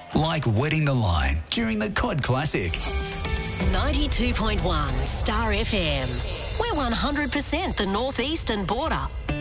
like wetting the line during the Cod Classic. 92.1 Star FM. We're 100% the northeastern border.